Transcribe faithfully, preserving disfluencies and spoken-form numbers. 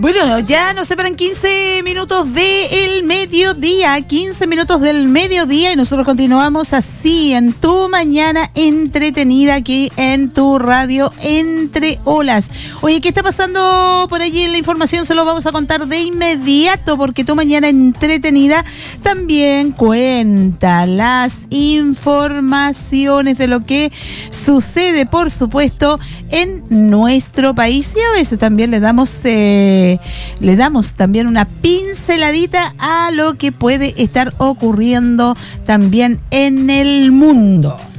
Bueno, ya nos separan quince minutos del mediodía, quince minutos del mediodía y nosotros continuamos así en tu mañana entretenida aquí en tu radio Entre Olas. Oye, ¿qué está pasando por allí en la información? Se lo vamos a contar de inmediato porque tu mañana entretenida también cuenta las informaciones de lo que sucede, por supuesto, en nuestro país y a veces también le damos... Eh, le damos también una pinceladita a lo que puede estar ocurriendo también en el mundo.